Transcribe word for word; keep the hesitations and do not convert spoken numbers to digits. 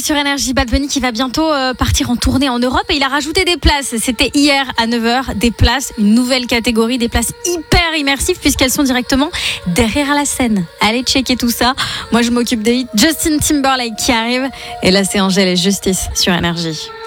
sur Énergie. Bad Bunny qui va bientôt euh, partir en tournée en Europe et il a rajouté des places. C'était hier à neuf heures, des places, une nouvelle catégorie, des places hyper immersives puisqu'elles sont directement derrière la scène. Allez checker tout ça. Moi je m'occupe des hits. Justin Timberlake qui arrive et là c'est Angèle et Justice sur Énergie.